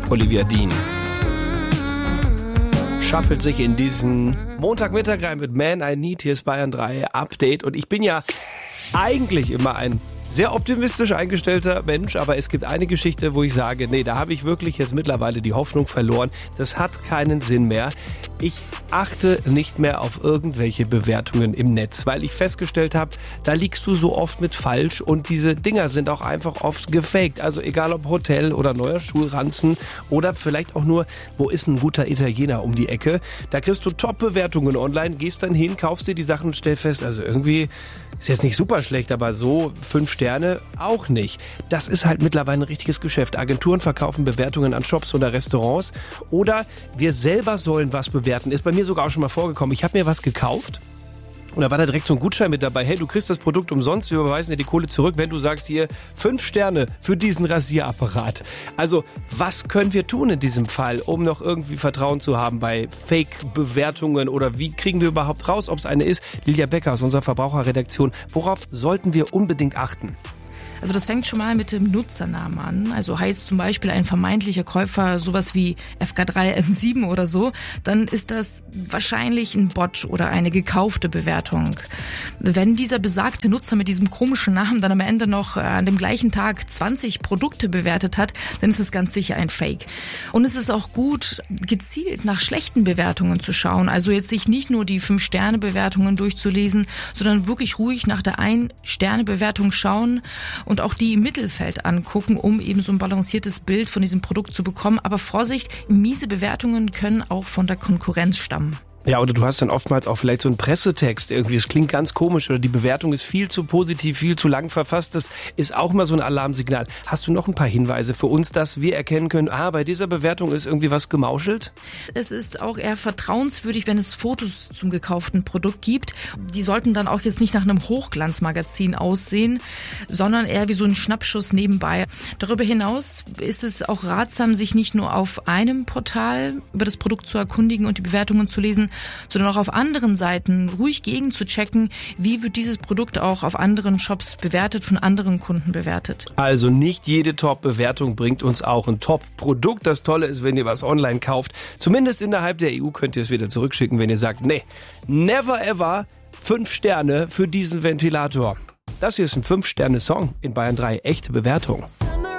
Olivia Dean schaffelt sich in diesen Montagmittag rein mit Man I Need. Hier ist Bayern 3 Update. Und ich bin ja eigentlich immer ein sehr optimistisch eingestellter Mensch, aber es gibt eine Geschichte, wo ich sage, nee, da habe ich wirklich jetzt mittlerweile die Hoffnung verloren. Das hat keinen Sinn mehr. Ich achte nicht mehr auf irgendwelche Bewertungen im Netz, weil ich festgestellt habe, da liegst du so oft mit falsch und diese Dinger sind auch einfach oft gefaked. Also egal ob Hotel oder neuer Schulranzen oder vielleicht auch nur, wo ist ein guter Italiener um die Ecke. Da kriegst du Top-Bewertungen online, gehst dann hin, kaufst dir die Sachen und stellst fest, also irgendwie ist jetzt nicht super schlecht, aber so 5 Sterne auch nicht. Das ist halt mittlerweile ein richtiges Geschäft. Agenturen verkaufen Bewertungen an Shops oder Restaurants oder wir selber sollen was bewerten. Ist bei mir sogar auch schon mal vorgekommen. Ich habe mir was gekauft und da war da direkt so ein Gutschein mit dabei. Hey, du kriegst das Produkt umsonst, wir überweisen dir die Kohle zurück, wenn du sagst hier 5 Sterne für diesen Rasierapparat. Also, was können wir tun in diesem Fall, um noch irgendwie Vertrauen zu haben bei Fake-Bewertungen oder wie kriegen wir überhaupt raus, ob es eine ist? Lilia Becker aus unserer Verbraucherredaktion. Worauf sollten wir unbedingt achten? Also das fängt schon mal mit dem Nutzernamen an. Also heißt zum Beispiel ein vermeintlicher Käufer sowas wie FK3M7 oder so, dann ist das wahrscheinlich ein Bot oder eine gekaufte Bewertung. Wenn dieser besagte Nutzer mit diesem komischen Namen dann am Ende noch an dem gleichen Tag 20 Produkte bewertet hat, dann ist es ganz sicher ein Fake. Und es ist auch gut, gezielt nach schlechten Bewertungen zu schauen. Also jetzt sich nicht nur die 5-Sterne-Bewertungen durchzulesen, sondern wirklich ruhig nach der 1-Sterne-Bewertung schauen und auch die im Mittelfeld angucken, um eben so ein balanciertes Bild von diesem Produkt zu bekommen. Aber Vorsicht, miese Bewertungen können auch von der Konkurrenz stammen. Ja, oder du hast dann oftmals auch vielleicht so einen Pressetext irgendwie, es klingt ganz komisch oder die Bewertung ist viel zu positiv, viel zu lang verfasst, das ist auch mal so ein Alarmsignal. Hast du noch ein paar Hinweise für uns, dass wir erkennen können, bei dieser Bewertung ist irgendwie was gemauschelt? Es ist auch eher vertrauenswürdig, wenn es Fotos zum gekauften Produkt gibt. Die sollten dann auch jetzt nicht nach einem Hochglanzmagazin aussehen, sondern eher wie so ein Schnappschuss nebenbei. Darüber hinaus ist es auch ratsam, sich nicht nur auf einem Portal über das Produkt zu erkundigen und die Bewertungen zu lesen, sondern auch auf anderen Seiten ruhig gegen zu checken, wie wird dieses Produkt auch auf anderen Shops bewertet, von anderen Kunden bewertet. Also nicht jede Top-Bewertung bringt uns auch ein Top-Produkt. Das Tolle ist, wenn ihr was online kauft, zumindest innerhalb der EU könnt ihr es wieder zurückschicken, wenn ihr sagt, nee, never ever 5 Sterne für diesen Ventilator. Das hier ist ein 5-Sterne-Song in Bayern 3, echte Bewertung.